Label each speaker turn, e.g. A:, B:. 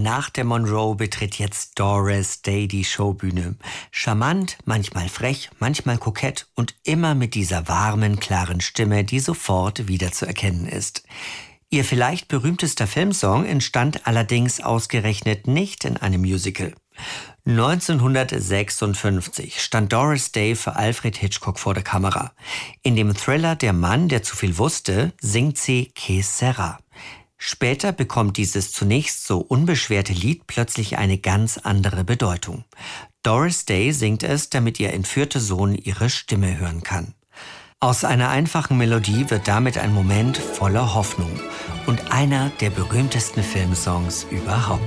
A: Nach der Monroe betritt jetzt Doris Day die Showbühne. Charmant, manchmal frech, manchmal kokett und immer mit dieser warmen, klaren Stimme, die sofort wiederzuerkennen ist. Ihr vielleicht berühmtester Filmsong entstand allerdings ausgerechnet nicht in einem Musical. 1956 stand Doris Day für Alfred Hitchcock vor der Kamera. In dem Thriller Der Mann, der zu viel wusste, singt sie Que sera. Später bekommt dieses zunächst so unbeschwerte Lied plötzlich eine ganz andere Bedeutung. Doris Day singt es, damit ihr entführter Sohn ihre Stimme hören kann. Aus einer einfachen Melodie wird damit ein Moment voller Hoffnung und einer der berühmtesten Filmsongs überhaupt.